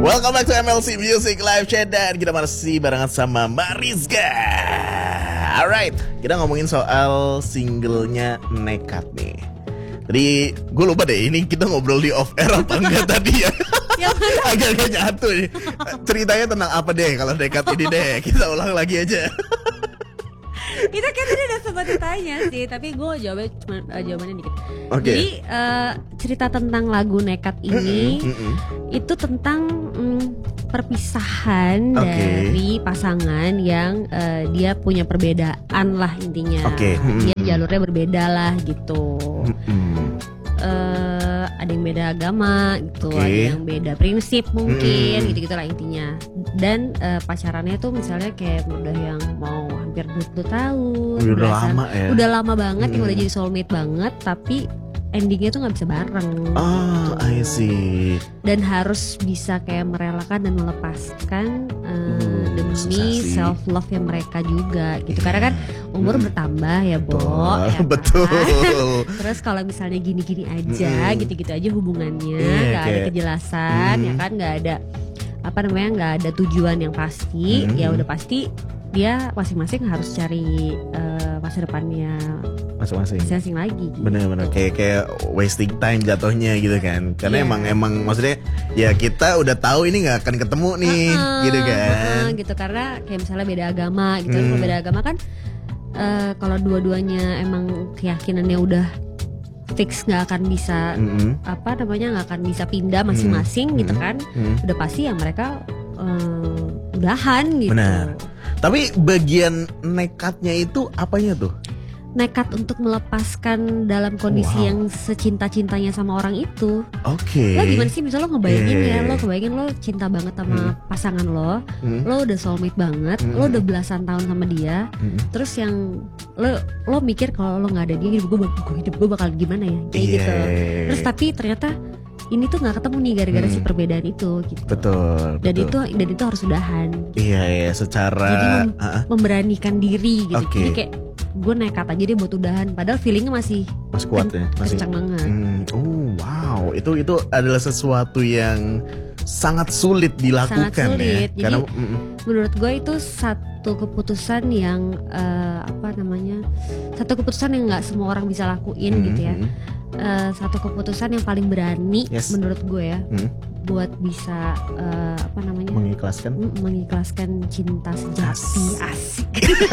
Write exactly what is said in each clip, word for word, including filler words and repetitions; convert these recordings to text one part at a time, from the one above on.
Welcome back to M L C Music Live Chat dan kita masih barengan sama Mariska. Alright, kita ngomongin soal singlenya Nekat nih. Tadi gue lupa deh, ini kita ngobrol di off air apa enggak tadi ya? Agak-agak nyatu nih. Ceritanya tentang apa deh kalau Nekat ini deh? Kita ulang lagi aja. Itu kan tadi udah sempat ditanya sih, tapi gue jawabnya cuma uh, jawabannya dikit. Okay. Jadi uh, cerita tentang lagu Nekat ini mm-mm, mm-mm. itu tentang mm, perpisahan okay. dari pasangan yang uh, dia punya perbedaan lah intinya. Okay. Dia jalurnya berbeda lah gitu. Uh, ada yang beda agama gitu, okay. Ada yang beda prinsip mungkin, mm. gitu-gitu lah intinya. Dan uh, pacarannya tuh misalnya kayak udah yang mau hampir dua puluh tahun, udah belasan, lama ya, udah lama banget, mm. yang udah jadi soulmate banget, tapi endingnya tuh nggak bisa bareng. Oh, gitu. I see. Dan harus bisa kayak merelakan dan melepaskan uh, uh, demi self love yang mereka juga gitu. Yeah. Karena kan umur hmm. bertambah ya, Bo. Betul. Ya kan? Betul. Terus kalau misalnya gini-gini aja, mm. gitu-gitu aja hubungannya, yeah, nggak kayak, ada kejelasan, mm. ya kan, nggak ada apa namanya, nggak ada tujuan yang pasti, mm. ya udah pasti dia masing-masing harus cari uh, masa depannya masing-masing masing-masing lagi gitu. Bener-bener kayak kayak wasting time jatuhnya gitu kan. Karena yeah. emang emang maksudnya ya kita udah tahu ini nggak akan ketemu nih, uh-uh, gitu kan. Uh-uh, gitu karena kayak misalnya beda agama gitu. Hmm. Kalau beda agama kan uh, kalau dua-duanya emang keyakinannya udah fix nggak akan bisa mm-hmm. apa namanya nggak akan bisa pindah masing-masing, mm-hmm. gitu kan. Mm-hmm. Udah pasti ya mereka uh, udahan gitu. Benar. Tapi bagian nekatnya itu apanya tuh? Nekat untuk melepaskan dalam kondisi wow. yang secinta-cintanya sama orang itu. Oke. Okay. Lo gimana sih, misalnya lo ngebayangin yeah. ya, lo kebayangin lo cinta banget sama hmm. pasangan lo, hmm. lo udah soulmate banget, hmm. lo udah belasan tahun sama dia, hmm. terus yang lo lo mikir kalau lo nggak ada dia, hidup gue, hidup gue bakal gimana ya, kayak yeah. gitu. Terus tapi ternyata ini tuh nggak ketemu nih gara-gara hmm. si perbedaan itu gitu. Betul. Dan betul. itu dan itu harus udahan. Iya iya secara. Jadi mem- uh-uh. memberanikan diri gitu. Okay. Jadi kayak gue nekat aja deh buat udahan. Padahal feelingnya masih masih kuat ya, masih kencang banget. Hmm. Oh wow, itu itu adalah sesuatu yang sangat sulit dilakukan. Sangat sulit. Ya. Jadi Karena, menurut gue itu satu keputusan yang uh, apa namanya, satu keputusan yang nggak semua orang bisa lakuin mm-hmm. gitu ya. Uh, satu keputusan yang paling berani yes. menurut gue ya, hmm. buat bisa uh, apa namanya mengikhlaskan mm, mengikhlaskan cinta sejati. Asik.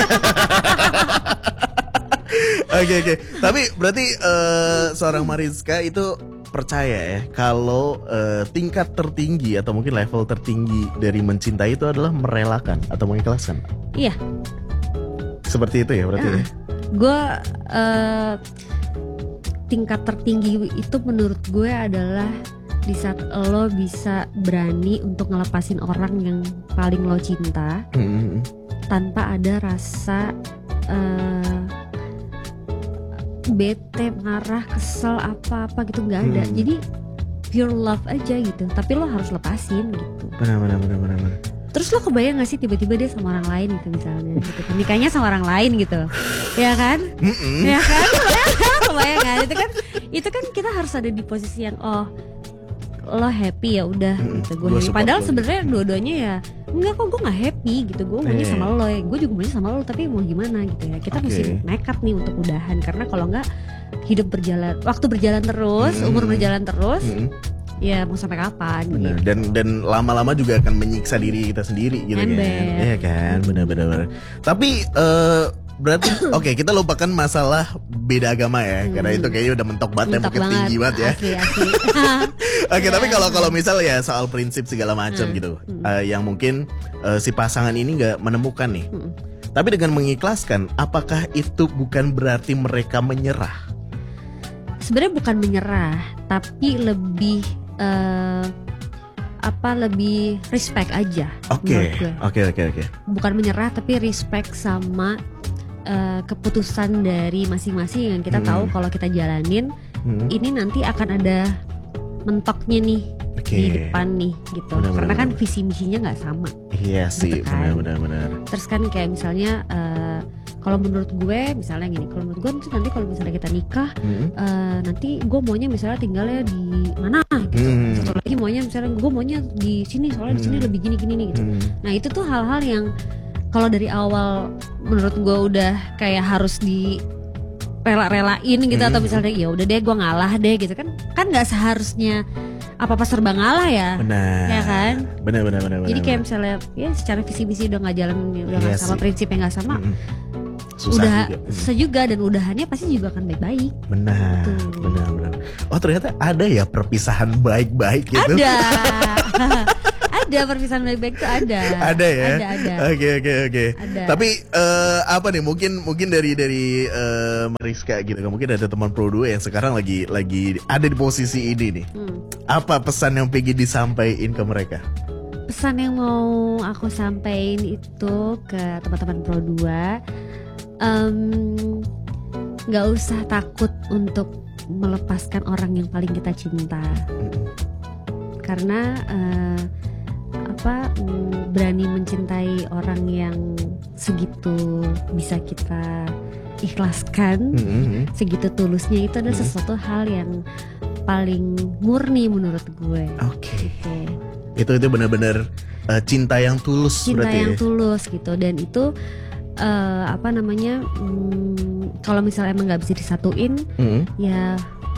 Oke oke. Tapi berarti uh, seorang Mariska itu percaya ya kalau uh, tingkat tertinggi atau mungkin level tertinggi dari mencintai itu adalah merelakan atau mengikhlaskan. Iya. Seperti itu ya berarti. Uh, ya? Gue uh, tingkat tertinggi itu menurut gue adalah di saat lo bisa berani untuk ngelepasin orang yang paling lo cinta, mm-hmm. tanpa ada rasa uh, bete, marah, kesel, apa-apa gitu, nggak ada. Mm. Jadi pure love aja gitu. Tapi lo harus lepasin gitu. Benar-benar, benar-benar. Terus lo kebayang gak sih tiba-tiba dia sama orang lain gitu misalnya gitu. Nikahnya sama orang lain gitu. Ya kan? Mm-mm. Ya kan? Kebayang kan? Itu kan itu kan kita harus ada di posisi yang oh lo happy ya udah mm, gitu. Gue happy. Padahal sebenarnya dua-duanya ya enggak kok, gue gak happy gitu. Gue maunya sama lo ya. Gue juga maunya sama lo, tapi mau gimana gitu ya. Kita okay. mesti nekat nih untuk udahan. Karena kalau enggak hidup berjalan, waktu berjalan terus, mm. umur berjalan terus, mm. ya mau sampai kapan? Benar. Gitu. Dan dan lama-lama juga akan menyiksa diri kita sendiri gitu Ember. kan. Iya kan, benar-benar. Tapi uh, berarti oke okay, kita lupakan masalah beda agama ya, hmm. karena itu kayaknya udah mentok banget, mentok ya, tinggi banget ya. Asli, asli. Oke, okay, tapi kalau kalau misal ya soal prinsip segala macam hmm. gitu, hmm. Uh, yang mungkin uh, si pasangan ini nggak menemukan nih. Hmm. Tapi dengan mengikhlaskan, apakah itu bukan berarti mereka menyerah? Sebenarnya bukan menyerah, tapi lebih uh, apa lebih respect aja. Oke, oke, oke, oke. Bukan menyerah tapi respect sama uh, keputusan dari masing-masing yang kita hmm. tahu kalau kita jalanin hmm. ini nanti akan ada mentoknya nih okay. di depan nih gitu. Benar, karena benar, kan benar. Visi misinya nggak sama. Iya sih, kan? benar-benar. Terus kan kayak misalnya uh, kalau menurut gue misalnya gini, kalau menurut gue nanti kalau misalnya kita nikah, hmm. uh, nanti gue maunya misalnya tinggalnya di mana gitu. Hmm. Satu lagi maunya misalnya gue maunya di sini soalnya di sini Hmm. lebih gini gini nih gitu. Hmm. Nah itu tuh hal-hal yang kalau dari awal menurut gue udah kayak harus di rela-relain gitu, Hmm. atau misalnya ya udah deh gue ngalah deh gitu kan, kan nggak seharusnya apa-apa serba ngalah ya. Benar. Ya kan? Benar benar benar. Jadi benar, kayak benar. misalnya ya secara visi misi udah nggak jalan, udah nggak Iya sama, sih. prinsipnya nggak sama, Mm-mm. Susah udah juga. Mm. susah juga, dan udahannya pasti juga akan baik-baik. Benar, Betul. benar, benar. Oh ternyata ada ya perpisahan baik-baik gitu. Ada. Ada perpisahan baik-baik tuh ada. Ada ya. Ada ada. Oke oke oke. Ada. Tapi eh, apa nih? Mungkin mungkin dari dari eh, Mariska gitu. Mungkin ada teman Pro dua yang sekarang lagi lagi ada di posisi ini nih. Hmm. Apa pesan yang pengen disampaikan ke mereka? Pesan yang mau aku sampaikan itu ke teman-teman Pro dua, em, nggak usah takut untuk melepaskan orang yang paling kita cinta, karena eh, apa mm, berani mencintai orang yang segitu bisa kita ikhlaskan, Mm-mm. segitu tulusnya, itu adalah Hmm. sesuatu hal yang paling murni menurut gue. Oke. Gitu. Itu itu benar-benar eh, cinta yang tulus Cinta berarti yang ya? tulus gitu, dan itu eh, apa namanya, mm, kalau misalnya emang nggak bisa disatuin Mm-mm. ya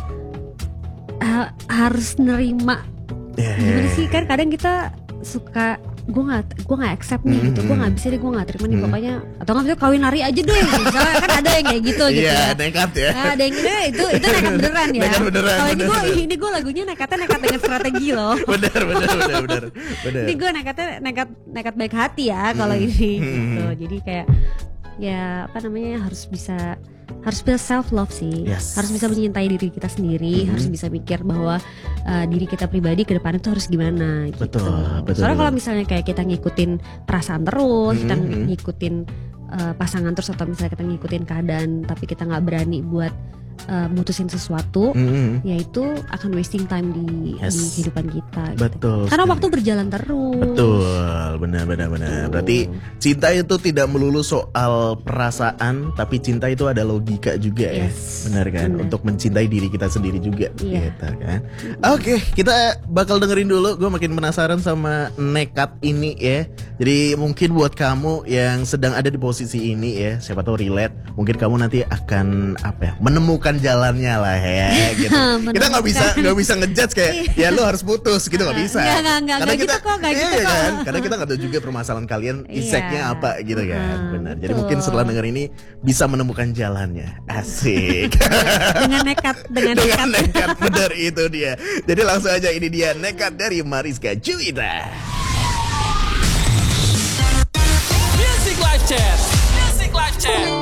ha- harus nerima. Ya, ya, Gimana ya. sih, kan kadang kita suka gue nggak gue nggak accept nih gitu, gue Mm-mm. nggak bisa deh, gue nggak terima nih, Mm. pokoknya atau nggak bisa kawin lari aja deh misalnya, kan ada yang kayak gitu gitu Iya, ya. nekat ya. Nah, ada yang gitu, itu itu nekat beneran ya. Nekat beneran, Kalau ini gue bener. ini gue lagunya nekatnya nekat dengan strategi loh. Benar benar benar benar. Benar. Ini gue nekatnya nekat nekat baik hati ya kalau Hmm. ini Hmm. gitu. Jadi kayak ya apa namanya, harus bisa harus bisa self love sih. Yes. Harus bisa mencintai diri kita sendiri, Hmm. harus bisa mikir bahwa uh, diri kita pribadi ke depan itu harus gimana gitu. Betul, betul, Soalnya betul. kalau misalnya kayak kita ngikutin perasaan terus, kita Hmm. ngikutin uh, pasangan terus, atau misalnya kita ngikutin keadaan tapi kita nggak berani buat uh, mutusin sesuatu, Mm-mm. ya itu akan wasting time di, Yes. di kehidupan kita gitu. Betul. Karena sekali. waktu berjalan terus. Betul, benar benar benar. Berarti cinta itu tidak melulu soal perasaan, tapi cinta itu ada logika juga ya. Yes, Benar kan? benar. Untuk mencintai diri kita sendiri juga Iya. gitu kan. Oke, kita bakal dengerin dulu. Gue makin penasaran sama Nekat ini ya. Jadi mungkin buat kamu yang sedang ada di posisi ini ya, siapa tahu relate, mungkin kamu nanti akan apa ya? Menemukan jalannya lah ya gitu. Kita nggak bisa nggak bisa ngejudge kayak ya lu harus putus gitu, nggak bisa. Nggak, nggak, nggak, Karena nggak gitu kok, nggak iya gitu kok. kan? Karena kita nggak tahu juga permasalahan kalian iseknya Iya. apa gitu kan. Hmm, Benar. Jadi betul. mungkin setelah denger ini bisa menemukan jalannya. Asik. Dengan nekat, dengan Dengan nekat. nekat, benar itu dia. Jadi langsung aja, ini dia Nekat dari Mariska Juwita.